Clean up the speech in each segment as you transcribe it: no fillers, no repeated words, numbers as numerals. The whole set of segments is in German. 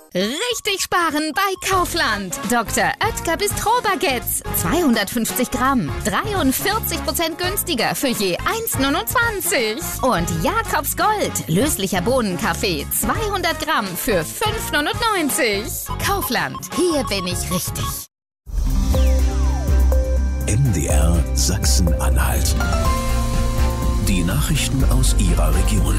Richtig sparen bei Kaufland. Dr. Oetker Bistro-Baguettes. 250 Gramm. 43% günstiger für je 1,29. Und Jakobs Gold. Löslicher Bohnenkaffee. 200 Gramm für 5,99. Kaufland. Hier bin ich richtig. MDR Sachsen-Anhalt. Die Nachrichten aus Ihrer Region.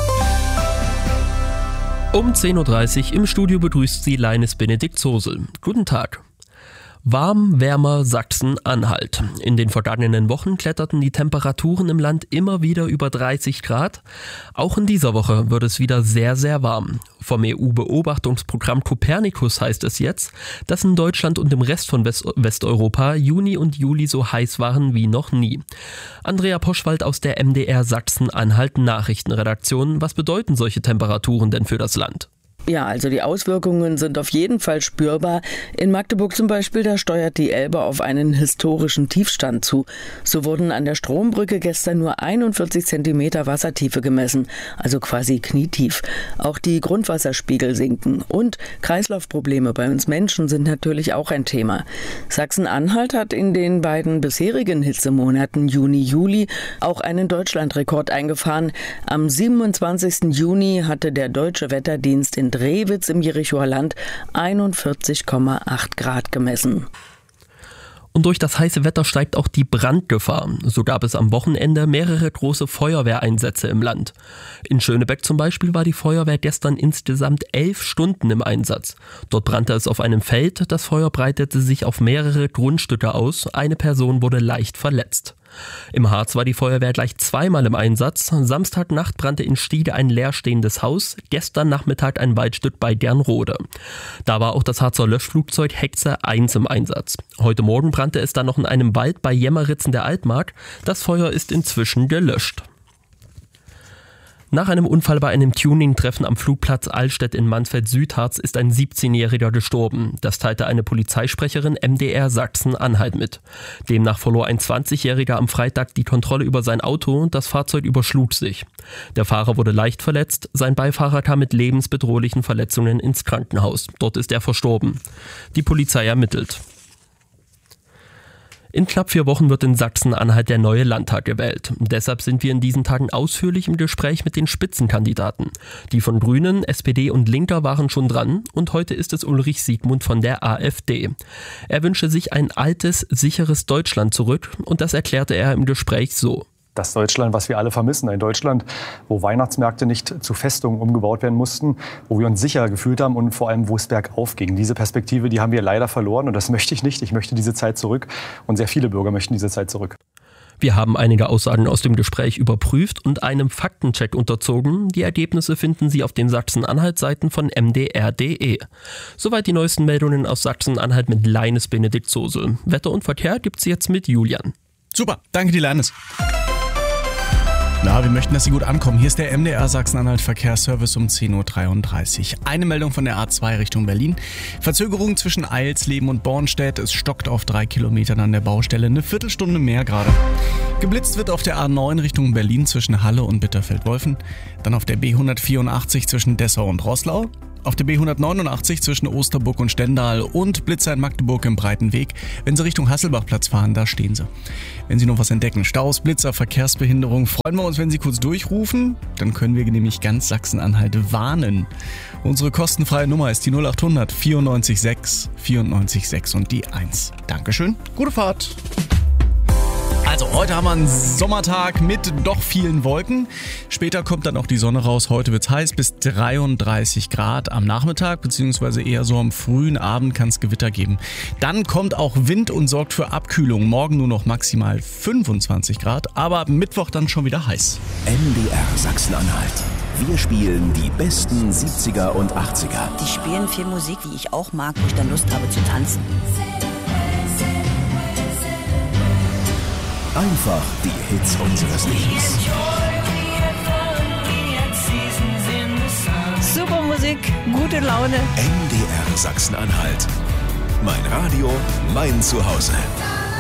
Um 10.30 Uhr im Studio begrüßt Sie Leines Benedikt Zosel. Guten Tag. Warm, wärmer Sachsen-Anhalt. In den vergangenen Wochen kletterten die Temperaturen im Land immer wieder über 30 Grad. Auch in dieser Woche wird es wieder sehr, sehr warm. Vom EU-Beobachtungsprogramm Copernicus heißt es jetzt, dass in Deutschland und im Rest von Westeuropa Juni und Juli so heiß waren wie noch nie. Andrea Poschwald aus der MDR Sachsen-Anhalt Nachrichtenredaktion. Was bedeuten solche Temperaturen denn für das Land? Ja, also die Auswirkungen sind auf jeden Fall spürbar. In Magdeburg zum Beispiel, da steuert die Elbe auf einen historischen Tiefstand zu. So wurden an der Strombrücke gestern nur 41 Zentimeter Wassertiefe gemessen, also quasi knietief. Auch die Grundwasserspiegel sinken und Kreislaufprobleme bei uns Menschen sind natürlich auch ein Thema. Sachsen-Anhalt hat in den beiden bisherigen Hitzemonaten Juni, Juli auch einen Deutschlandrekord eingefahren. Am 27. Juni hatte der Deutsche Wetterdienst in Drewitz im Jerichoer Land 41,8 Grad gemessen. Und durch das heiße Wetter steigt auch die Brandgefahr. So gab es am Wochenende mehrere große Feuerwehreinsätze im Land. In Schönebeck zum Beispiel war die Feuerwehr gestern insgesamt 11 Stunden im Einsatz. Dort brannte es auf einem Feld, das Feuer breitete sich auf mehrere Grundstücke aus, eine Person wurde leicht verletzt. Im Harz war die Feuerwehr gleich zweimal im Einsatz. Samstagnacht brannte in Stiege ein leerstehendes Haus, gestern Nachmittag ein Waldstück bei Dernrode. Da war auch das Harzer Löschflugzeug Hexe 1 im Einsatz. Heute Morgen brannte es dann noch in einem Wald bei Jemmeritzen der Altmark. Das Feuer ist inzwischen gelöscht. Nach einem Unfall bei einem Tuning-Treffen am Flugplatz Allstedt in Mansfeld-Südharz ist ein 17-Jähriger gestorben. Das teilte eine Polizeisprecherin MDR Sachsen-Anhalt mit. Demnach verlor ein 20-Jähriger am Freitag die Kontrolle über sein Auto und das Fahrzeug überschlug sich. Der Fahrer wurde leicht verletzt, sein Beifahrer kam mit lebensbedrohlichen Verletzungen ins Krankenhaus. Dort ist er verstorben. Die Polizei ermittelt. In knapp 4 Wochen wird in Sachsen-Anhalt der neue Landtag gewählt. Deshalb sind wir in diesen Tagen ausführlich im Gespräch mit den Spitzenkandidaten. Die von Grünen, SPD und Linker waren schon dran und heute ist es Ulrich Siegmund von der AfD. Er wünsche sich ein altes, sicheres Deutschland zurück und das erklärte er im Gespräch so. Das Deutschland, was wir alle vermissen. Ein Deutschland, wo Weihnachtsmärkte nicht zu Festungen umgebaut werden mussten, wo wir uns sicher gefühlt haben und vor allem, wo es bergauf ging. Diese Perspektive, die haben wir leider verloren und das möchte ich nicht. Ich möchte diese Zeit zurück und sehr viele Bürger möchten diese Zeit zurück. Wir haben einige Aussagen aus dem Gespräch überprüft und einem Faktencheck unterzogen. Die Ergebnisse finden Sie auf den Sachsen-Anhalt-Seiten von mdr.de. Soweit die neuesten Meldungen aus Sachsen-Anhalt mit Leines Benedikt Zosel. Wetter und Verkehr gibt's jetzt mit Julian. Super, danke dir, Leines. Na, wir möchten, dass Sie gut ankommen. Hier ist der MDR Sachsen-Anhalt Verkehrsservice um 10.33 Uhr. Eine Meldung von der A2 Richtung Berlin. Verzögerung zwischen Eilsleben und Bornstedt. Es stockt auf 3 Kilometern an der Baustelle. Eine Viertelstunde mehr gerade. Geblitzt wird auf der A9 Richtung Berlin zwischen Halle und Bitterfeld-Wolfen. Dann auf der B184 zwischen Dessau und Roßlau. Auf der B189 zwischen Osterburg und Stendal und Blitzer in Magdeburg im Breiten Weg. Wenn Sie Richtung Hasselbachplatz fahren, da stehen Sie. Wenn Sie noch was entdecken, Staus, Blitzer, Verkehrsbehinderung, freuen wir uns, wenn Sie kurz durchrufen. Dann können wir nämlich ganz Sachsen-Anhalt warnen. Unsere kostenfreie Nummer ist die 0800 94 6 94 6 und die 1. Dankeschön, gute Fahrt. Also, heute haben wir einen Sommertag mit doch vielen Wolken. Später kommt dann auch die Sonne raus. Heute wird's heiß, bis 33 Grad am Nachmittag, beziehungsweise eher so am frühen Abend kann es Gewitter geben. Dann kommt auch Wind und sorgt für Abkühlung. Morgen nur noch maximal 25 Grad, aber Mittwoch dann schon wieder heiß. MDR Sachsen-Anhalt. Wir spielen die besten 70er und 80er. Die spielen viel Musik, wie ich auch mag, wo ich dann Lust habe zu tanzen. Einfach die Hits unseres Lebens. Super Musik, gute Laune. MDR Sachsen-Anhalt. Mein Radio, mein Zuhause.